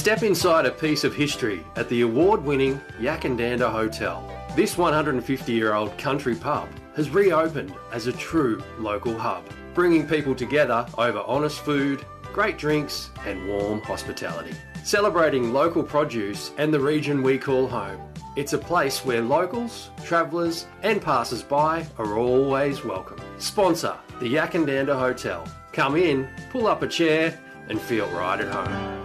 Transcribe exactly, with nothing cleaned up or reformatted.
Step inside a piece of history at the award-winning Yackandandah Hotel. This one hundred fifty year old country pub has reopened as a true local hub, bringing people together over honest food, great drinks and warm hospitality. Celebrating local produce and the region we call home. It's a place where locals, travellers and passers-by are always welcome. Sponsor the Yackandandah Hotel. Come in, pull up a chair and feel right at home.